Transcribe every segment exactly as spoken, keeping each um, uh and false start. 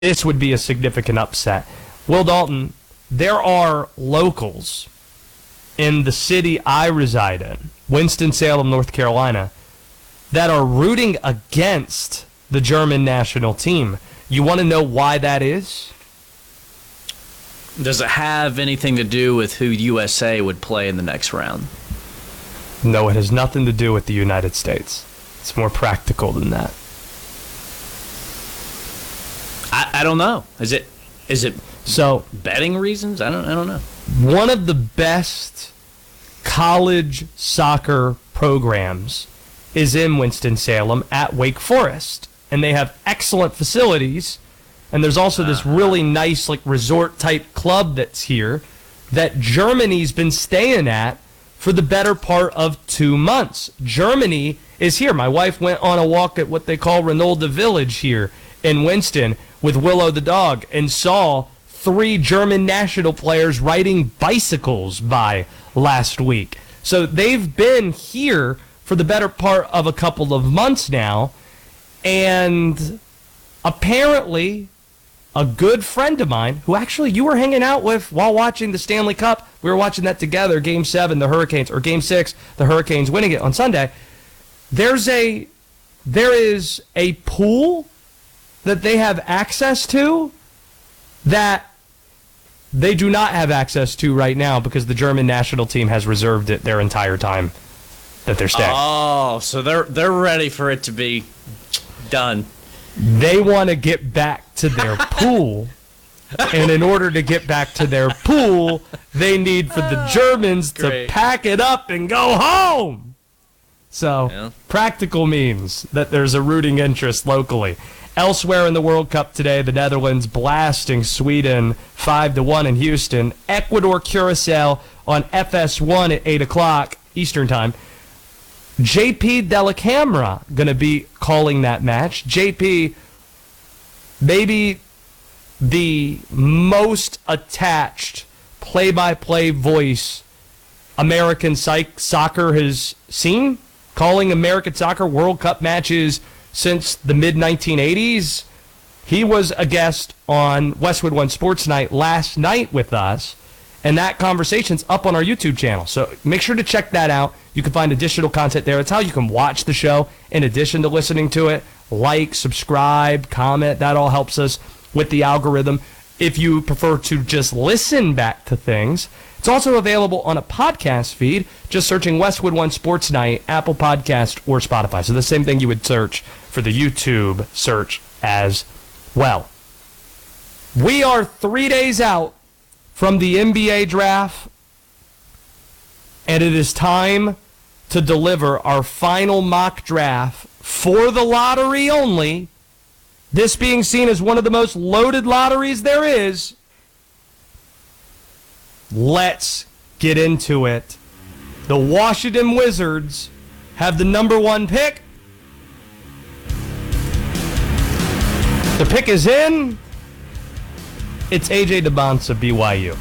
this would be a significant upset. Will Dalton, there are locals in the city I reside in, Winston-Salem, North Carolina, that are rooting against the German national team. You want to know why that is? Does it have anything to do with who U S A would play in the next round? No, it has nothing to do with the United States. It's more practical than that. I, I don't know. Is it is it so betting reasons? I don't I don't know. One of the best college soccer programs is in Winston-Salem at Wake Forest, and they have excellent facilities. And there's also this really nice like resort type club that's here that Germany's been staying at for the better part of two months. Germany is here. My wife went on a walk at what they call Renolda Village here in Winston with Willow the dog and saw three German national players riding bicycles by last week. So they've been here for the better part of a couple of months now, and apparently a good friend of mine, who actually you were hanging out with while watching the Stanley Cup, we were watching that together, Game seven, the Hurricanes, or Game six, the Hurricanes winning it on Sunday. There's a, there is a pool that they have access to that they do not have access to right now because the German national team has reserved it their entire time that they're staying. Oh, so they're they're ready for it to be done. They want to get back to their pool, and in order to get back to their pool, they need for the Germans Great. to pack it up and go home. So, Yeah. practical means that there's a rooting interest locally. Elsewhere in the World Cup today, the Netherlands blasting Sweden five to one in Houston. Ecuador, Curacao on F S one at eight o'clock Eastern Time. J P Dellacamera going to be calling that match. J P, maybe the most attached play-by-play voice American psych- soccer has seen, calling American soccer World Cup matches since the mid nineteen eighties. He was a guest on Westwood One Sports Night last night with us, and that conversation's up on our YouTube channel. So make sure to check that out. You can find additional content there. It's how you can watch the show in addition to listening to it. Like, subscribe, comment. That all helps us with the algorithm. If you prefer to just listen back to things, it's also available on a podcast feed, just searching Westwood One Sports Night, Apple Podcast, or Spotify. So the same thing you would search for the YouTube search as well. We are three days out from the N B A draft, and it is time to deliver our final mock draft for the lottery only. This being seen as one of the most loaded lotteries there is. Let's get into it. The Washington Wizards have the number one pick. The pick is in. It's A J Dybantsa, B Y U.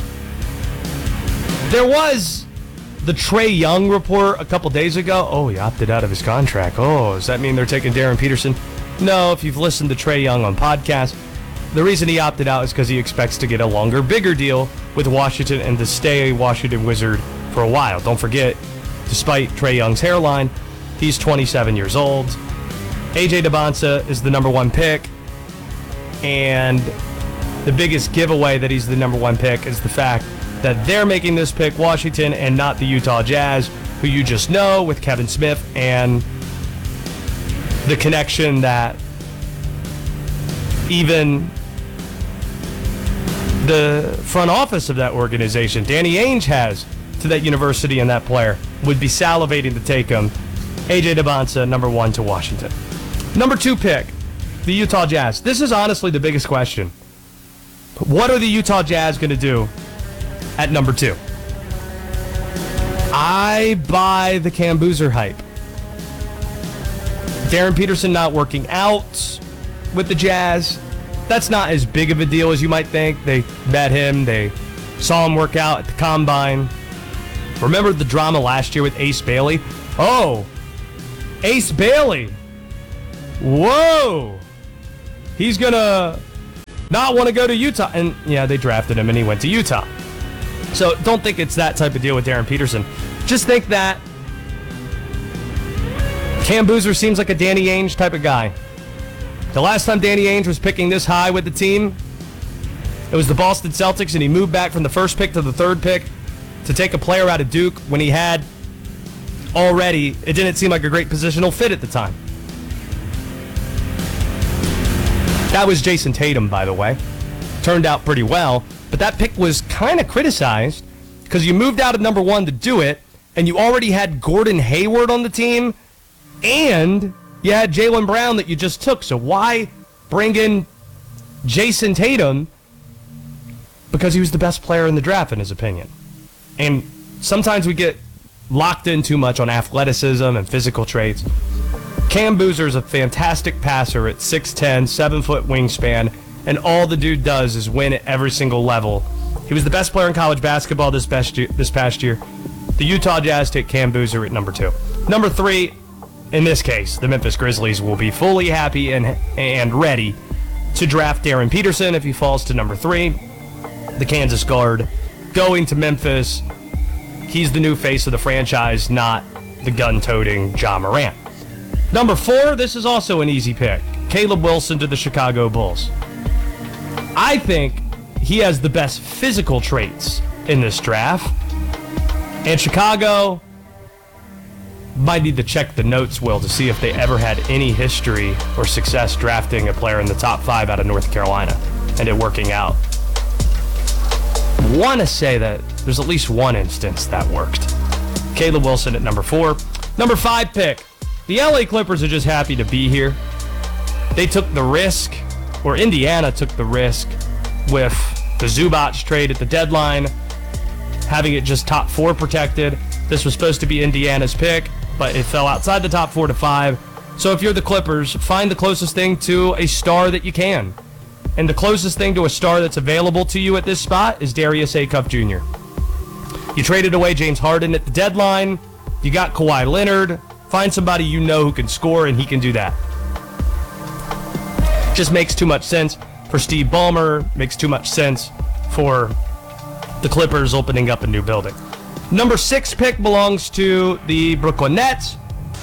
There was the Trae Young report a couple days ago. Oh, he opted out of his contract. Oh, does that mean they're taking Darren Peterson? No, if you've listened to Trae Young on podcasts, the reason he opted out is because he expects to get a longer, bigger deal with Washington and to stay a Washington Wizard for a while. Don't forget, despite Trae Young's hairline, he's twenty-seven years old. A J Dybantsa is the number one pick, and the biggest giveaway that he's the number one pick is the fact that they're making this pick, Washington, and not the Utah Jazz, who you just know with Kevin Smith and the connection that even the front office of that organization, Danny Ainge, has to that university and that player, would be salivating to take him. A J Dybantsa, number one to Washington. Number two pick, the Utah Jazz. This is honestly the biggest question. What are the Utah Jazz going to do at number two? I buy the Cam Boozer hype. Darren Peterson not working out with the Jazz. That's not as big of a deal as you might think. They met him. They saw him work out at the Combine. Remember the drama last year with Ace Bailey? Oh, Ace Bailey. Whoa. He's going to not want to go to Utah. And yeah, they drafted him and he went to Utah. So don't think it's that type of deal with Darren Peterson. Just think that Cam Boozer seems like a Danny Ainge type of guy. The last time Danny Ainge was picking this high with the team, it was the Boston Celtics, and he moved back from the first pick to the third pick to take a player out of Duke when he had already, it didn't seem like a great positional fit at the time. That was Jason Tatum, by the way. Turned out pretty well, but that pick was kind of criticized because you moved out of number one to do it, and you already had Gordon Hayward on the team, and you had Jaylen Brown that you just took. So why bring in Jason Tatum? Because he was the best player in the draft, in his opinion. And sometimes we get locked in too much on athleticism and physical traits. Cam Boozer is a fantastic passer at six ten, seven-foot wingspan, and all the dude does is win at every single level. He was the best player in college basketball this past year. This past year. The Utah Jazz take Cam Boozer at number two. Number three, in this case, the Memphis Grizzlies will be fully happy and and ready to draft Darren Peterson if he falls to number three. The Kansas guard going to Memphis. He's the new face of the franchise, not the gun-toting Ja Morant. Number four, this is also an easy pick. Caleb Wilson to the Chicago Bulls. I think he has the best physical traits in this draft. And Chicago might need to check the notes, Will, to see if they ever had any history or success drafting a player in the top five out of North Carolina and it working out. Want to say that there's at least one instance that worked. Caleb Wilson at number four. Number five pick. The L A Clippers are just happy to be here. They took the risk, or Indiana took the risk, with the Zubac trade at the deadline, having it just top four protected. This was supposed to be Indiana's pick, but it fell outside the top four to five. So if you're the Clippers, find the closest thing to a star that you can. And the closest thing to a star that's available to you at this spot is Darius Acuff Junior You traded away James Harden at the deadline. You got Kawhi Leonard. Find somebody you know who can score, and he can do that. Just makes too much sense for Steve Ballmer. Makes too much sense for the Clippers opening up a new building. Number six pick belongs to the Brooklyn Nets.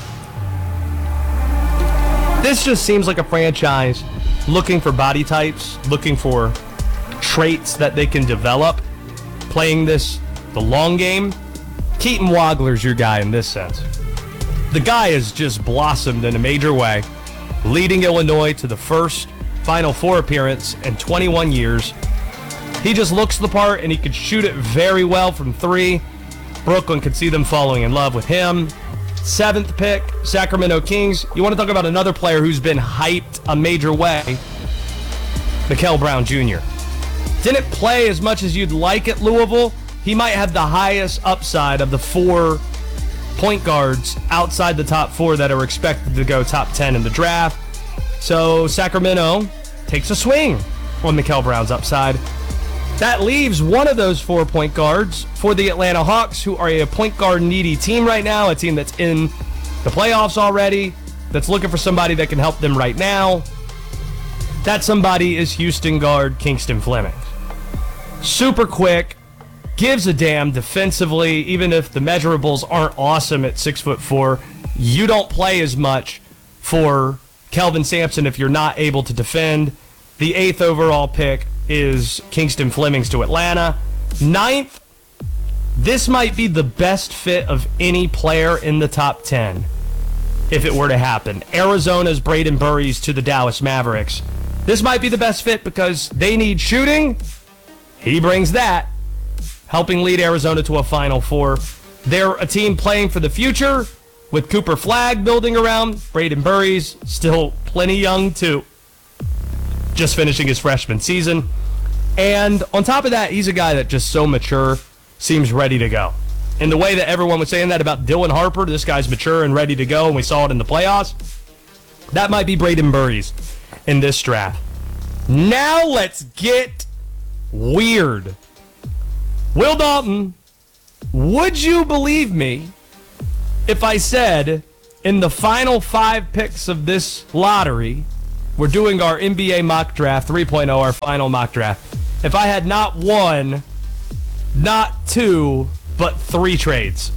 This just seems like a franchise looking for body types, looking for traits that they can develop, playing this the long game. Keaton Wagler's your guy in this sense. The guy has just blossomed in a major way, leading Illinois to the first Final Four appearance in twenty-one years. He just looks the part, and he could shoot it very well from three. Brooklyn could see them falling in love with him. Seventh pick, Sacramento Kings. You want to talk about another player who's been hyped a major way? Mikael Brown Junior Didn't play as much as you'd like at Louisville. He might have the highest upside of the four point guards outside the top four that are expected to go top ten in the draft. So Sacramento takes a swing on Mikael Brown's upside. That leaves one of those four point guards for the Atlanta Hawks, who are a point guard needy team right now, a team that's in the playoffs already, that's looking for somebody that can help them right now. That somebody is Houston guard Kingston Fleming. Super quick, gives a damn defensively, even if the measurables aren't awesome at six foot four. You don't play as much for Kelvin Sampson if you're not able to defend. The eighth overall pick is Kingston Flemings to Atlanta. Ninth, this might be the best fit of any player in the top ten if it were to happen. Arizona's Braden Burries to the Dallas Mavericks. This might be the best fit because they need shooting. He brings that, helping lead Arizona to a Final Four. They're a team playing for the future with Cooper Flagg building around. Braden Burries, still plenty young too. Just finishing his freshman season. And on top of that, he's a guy that just so mature, seems ready to go. In the way that everyone was saying that about Dylan Harper, this guy's mature and ready to go, and we saw it in the playoffs. That might be Braden Burries in this draft. Now let's get weird. Will Dalton, would you believe me if I said in the final five picks of this lottery, we're doing our N B A mock draft three point oh, our final mock draft. If I had not one, not two, but three trades.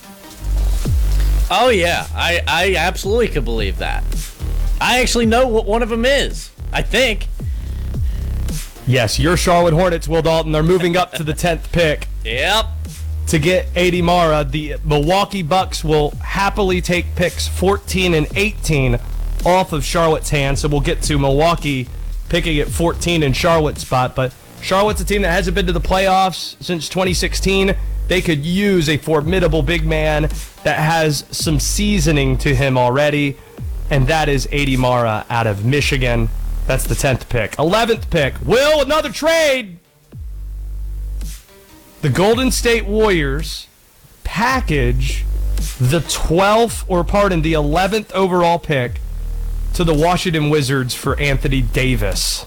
Oh, yeah. I, I absolutely could believe that. I actually know what one of them is. I think. Yes, your Charlotte Hornets, Will Dalton. They're moving up to the tenth pick Yep. to get A D Mara. The Milwaukee Bucks will happily take picks fourteen and eighteen off of Charlotte's hands. So we'll get to Milwaukee picking at fourteen in Charlotte's spot. But Charlotte's a team that hasn't been to the playoffs since twenty sixteen. They could use a formidable big man that has some seasoning to him already, and that is A D Mara out of Michigan. That's the tenth pick. eleventh pick. Will, another trade. The Golden State Warriors package the twelfth, or pardon, the eleventh overall pick to the Washington Wizards for Anthony Davis.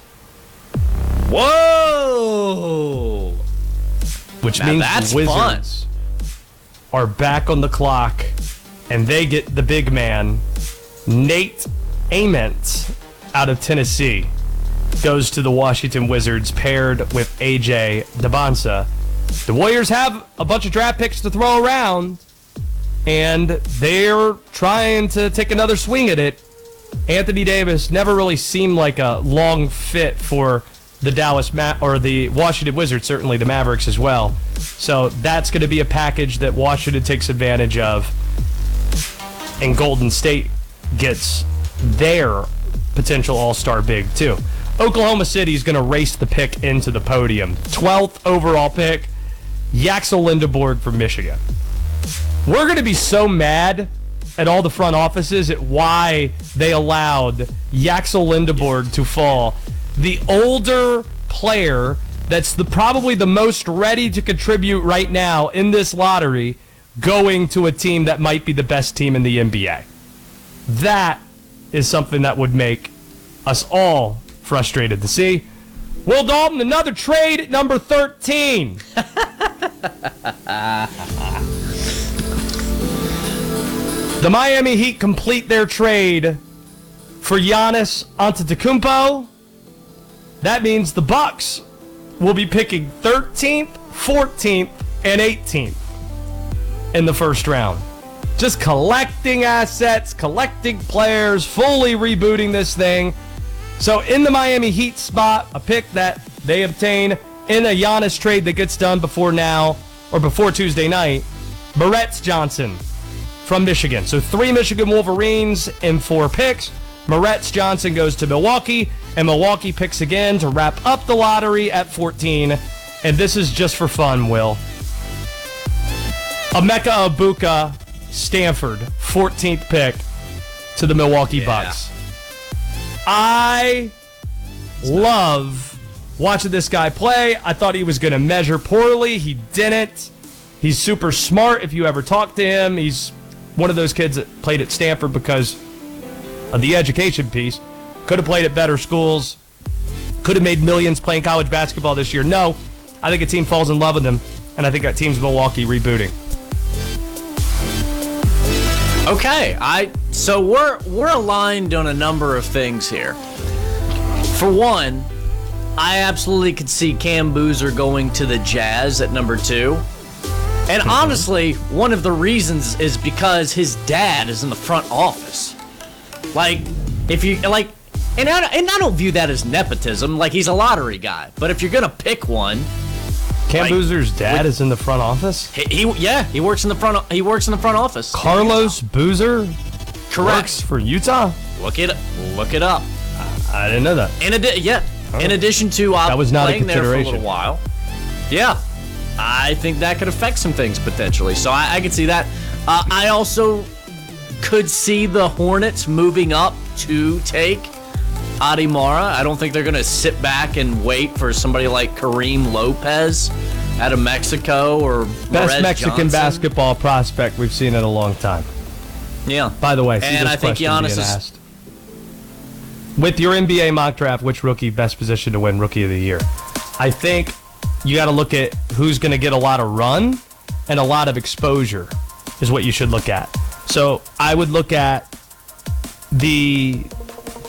Whoa! Which Now means that's the Wizards are back on the clock, and they get the big man, Nate Ament, out of Tennessee. Goes to the Washington Wizards, paired with A J Debonsa. The Warriors have a bunch of draft picks to throw around, and they're trying to take another swing at it. Anthony Davis never really seemed like a long fit for the Dallas Ma- or the Washington Wizards, certainly the Mavericks as well. So that's going to be a package that Washington takes advantage of, and Golden State gets their potential all-star big too. Oklahoma City is going to race the pick into the podium. twelfth overall pick, Yaxel Lindeborg from Michigan. We're going to be so mad at all the front offices at why they allowed Yaxel Lindeborg to fall. The older player that's the probably the most ready to contribute right now in this lottery, going to a team that might be the best team in the N B A. That is something that would make us all frustrated to see. Will Dalton, another trade at number thirteen. The Miami Heat complete their trade for Giannis Antetokounmpo. That means the Bucks will be picking thirteenth, fourteenth, and eighteenth in the first round. Just collecting assets, collecting players, fully rebooting this thing. So in the Miami Heat spot, a pick that they obtain in a Giannis trade that gets done before now, or before Tuesday night, Moritz Johnson from Michigan. So three Michigan Wolverines in four picks. Moritz Johnson goes to Milwaukee, and Milwaukee picks again to wrap up the lottery at fourteen. And this is just for fun, Will. Emeka Ibuka, Stanford, fourteenth pick to the Milwaukee Yeah. Bucks. I love watching this guy play. I thought he was going to measure poorly. He didn't. He's super smart if you ever talk to him. He's one of those kids that played at Stanford because of the education piece. Could have played at better schools. Could have made millions playing college basketball this year. No, I think a team falls in love with him, and I think that team's Milwaukee rebooting. Okay, I so we're we're aligned on a number of things here. For one, I absolutely could see Cam Boozer going to the Jazz at number two. And honestly, one of the reasons is because his dad is in the front office. Like, if you like, and I, and I don't view that as nepotism. Like, he's a lottery guy. But if you're gonna pick one, Cam Like, Boozer's dad is in the front office? he, he yeah, he works in the front. He works in the front office. Carlos Boozer Correct. works for Utah? Look it look it up. I didn't know that. In addi- yeah, in addition to uh, That was not a playing there for a consideration. little while. Yeah, I think that could affect some things potentially. So I, I could see that. Uh, I also could see the Hornets moving up to take Adi Mara. I don't think they're going to sit back and wait for somebody like Kareem Lopez out of Mexico or Best Perez Mexican Johnson. basketball prospect we've seen in a long time. Yeah. By the way, see And this I think question Giannis being is- asked. With your N B A mock draft, which rookie best positioned to win Rookie of the Year? I think you got to look at who's going to get a lot of run and a lot of exposure is what you should look at. So I would look at the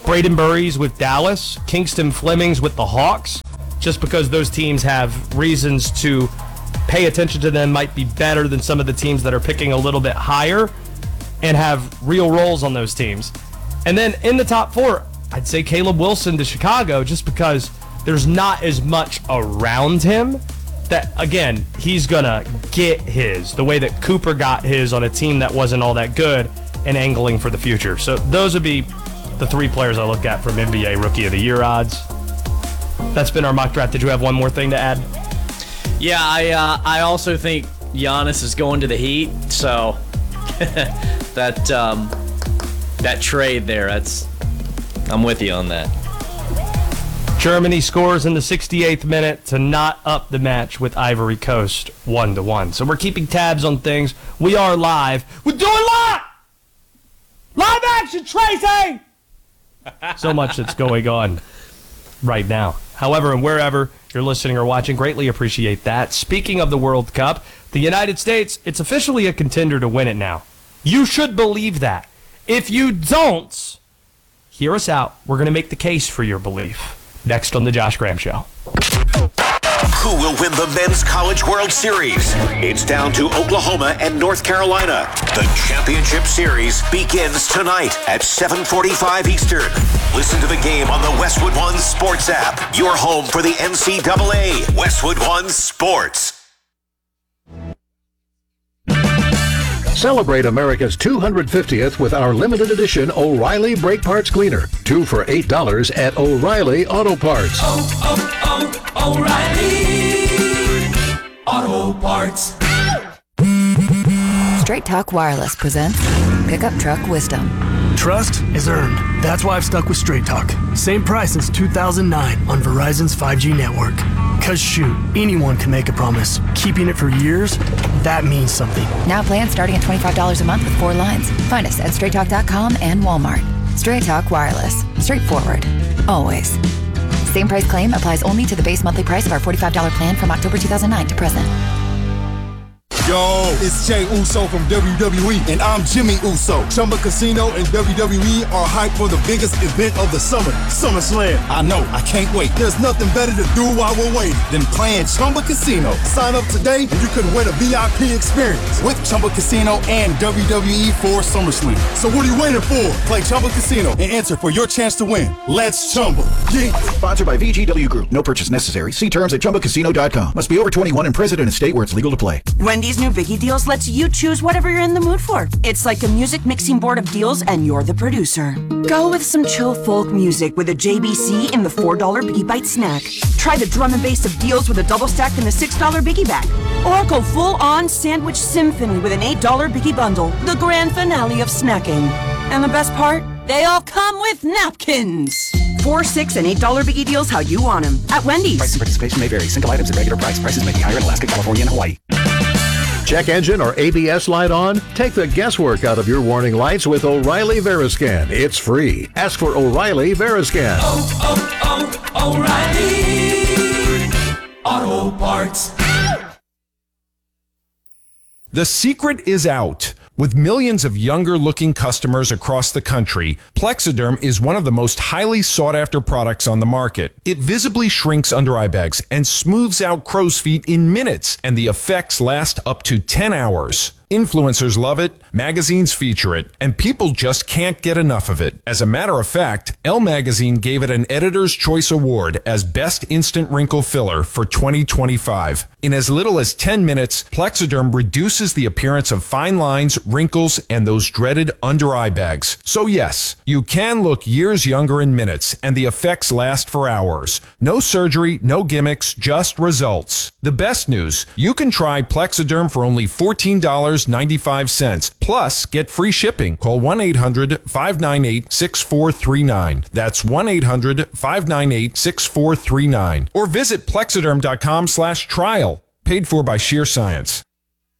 Braden Burries with Dallas, Kingston Flemings with the Hawks, just because those teams have reasons to pay attention to them, might be better than some of the teams that are picking a little bit higher and have real roles on those teams. And then in the top four, I'd say Caleb Wilson to Chicago, just because there's not as much around him that, again, he's going to get his, the way that Cooper got his on a team that wasn't all that good and angling for the future. So those would be the three players I look at from N B A Rookie of the Year odds. That's been our mock draft. Did you have one more thing to add? Yeah, I uh, I also think Giannis is going to the Heat, so that um, that trade there, that's I'm with you on that. Germany scores in the sixty-eighth minute to not up the match with Ivory Coast one to one. So we're keeping tabs on things. We are live. We're doing live! Live action, Tracy! So much that's going on right now. However, and wherever you're listening or watching, greatly appreciate that. Speaking of the World Cup, the United States, it's officially a contender to win it now. You should believe that. If you don't, hear us out. We're going to make the case for your belief. Next on The Josh Graham Show. Who will win the Men's College World Series? It's down to Oklahoma and North Carolina. The championship series begins tonight at seven forty-five Eastern. Listen to the game on the Westwood One Sports app. Your home for the N C double A. Westwood One Sports. Celebrate America's two hundred fiftieth with our limited edition O'Reilly Brake Parts Cleaner. Two for eight dollars at O'Reilly Auto Parts. Oh, oh, oh, O'Reilly Auto Parts. Straight Talk Wireless presents Pickup Truck Wisdom. Trust is earned. That's why I've stuck with Straight Talk. Same price since two thousand nine on Verizon's five G network. Cause shoot, anyone can make a promise. Keeping it for years, that means something. Now plans starting at twenty-five dollars a month with four lines. Find us at straight talk dot com and Walmart. Straight Talk Wireless. Straightforward. Always. Same price claim applies only to the base monthly price of our forty-five dollars plan from October two thousand nine to present. Yo, it's Jay Uso from W W E, and I'm Jimmy Uso. Chumba Casino and W W E are hyped for the biggest event of the summer, SummerSlam. I know, I can't wait. There's nothing better to do while we're waiting than playing Chumba Casino. Sign up today and you could win a V I P experience with Chumba Casino and W W E for SummerSlam. So what are you waiting for? Play Chumba Casino and enter for your chance to win. Let's Chumba. Yeah. Sponsored by V G W Group. No purchase necessary. See terms at chumba casino dot com. Must be over twenty-one and present in a state where it's legal to play. Wendy's new Biggie Deals lets you choose whatever you're in the mood for. It's like a music mixing board of deals, and you're the producer. Go with some chill folk music with a J B C in the four dollar Biggie Bite snack. Try the drum and bass of deals with a double stack in the six dollar Biggie Bag. Or go full-on sandwich symphony with an eight dollar Biggie Bundle, the grand finale of snacking. And the best part? They all come with napkins. Four, six, and eight dollar Biggie Deals how you want them. At Wendy's. Price and participation may vary. Single items at regular price. Prices may be higher in Alaska, California, and Hawaii. Check engine or A B S light on? Take the guesswork out of your warning lights with O'Reilly Veriscan. It's free. Ask for O'Reilly Veriscan. Oh, oh, oh, O'Reilly Auto Parts. The secret is out. With millions of younger-looking customers across the country, Plexiderm is one of the most highly sought-after products on the market. It visibly shrinks under-eye bags and smooths out crow's feet in minutes, and the effects last up to ten hours. Influencers love it, magazines feature it, and people just can't get enough of it. As a matter of fact, Elle Magazine gave it an Editor's Choice Award as Best Instant Wrinkle Filler for twenty twenty-five. In as little as ten minutes, Plexiderm reduces the appearance of fine lines, wrinkles, and those dreaded under-eye bags. So yes, you can look years younger in minutes, and the effects last for hours. No surgery, no gimmicks, just results. The best news, you can try Plexiderm for only fourteen dollars and ninety-five cents. Plus, get free shipping. Call one eight hundred five nine eight six four three nine. That's one eight hundred five nine eight six four three nine. Or visit plexiderm dot com slash trial. Paid for by Sheer Science.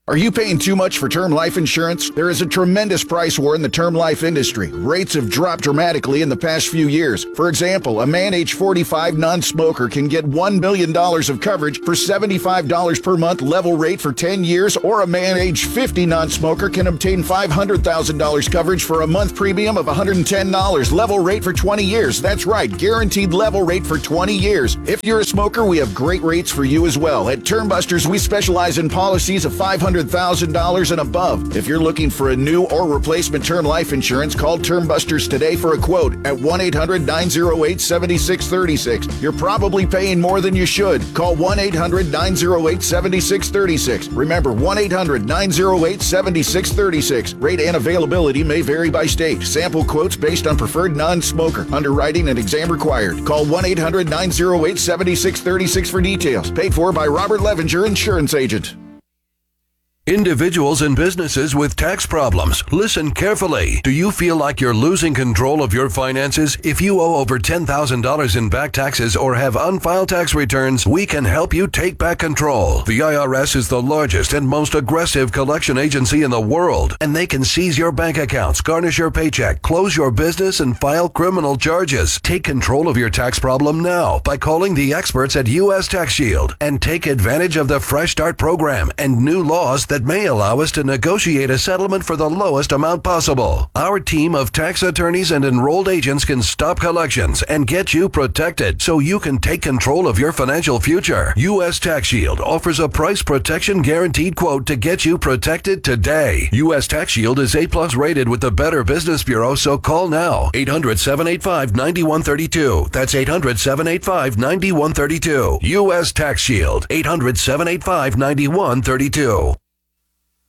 Are you paying too much for term life insurance? There is a tremendous price war in the term life industry. Rates have dropped dramatically in the past few years. For example, a man age forty-five non-smoker can get one million dollars of coverage for seventy-five dollars per month level rate for ten years, or a man age fifty non-smoker can obtain five hundred thousand dollars coverage for a month premium of one hundred ten dollars level rate for twenty years. That's right, guaranteed level rate for twenty years. If you're a smoker, we have great rates for you as well. At Term Busters, we specialize in policies of five hundred thousand dollars and above. If you're looking for a new or replacement term life insurance, call Term Busters today for a quote at one eight hundred nine oh eight seven six three six. You're probably paying more than you should. Call one eight hundred nine oh eight seven six three six. Remember, one eight hundred nine oh eight seven six three six. Rate and availability may vary by state. Sample quotes based on preferred non-smoker. Underwriting and exam required. Call one eight hundred nine oh eight seven six three six for details. Paid for by Robert Levenger, Insurance Agent. Individuals and businesses with tax problems, listen carefully. Do you feel like you're losing control of your finances? If you owe over ten thousand dollars in back taxes or have unfiled tax returns, we can help you take back control. The I R S is the largest and most aggressive collection agency in the world, and they can seize your bank accounts, garnish your paycheck, close your business, and file criminal charges. Take control of your tax problem now by calling the experts at U S Tax Shield and take advantage of the Fresh Start program and new laws that may allow us to negotiate a settlement for the lowest amount possible. Our team of tax attorneys and enrolled agents can stop collections and get you protected so you can take control of your financial future. U S Tax Shield offers a price protection guaranteed quote to get you protected today. U S Tax Shield is A plus rated with the Better Business Bureau, so call now. eight hundred seven eight five nine one three two. That's eight hundred seven eight five nine one three two. U S Tax Shield. eight hundred seven eight five nine one three two.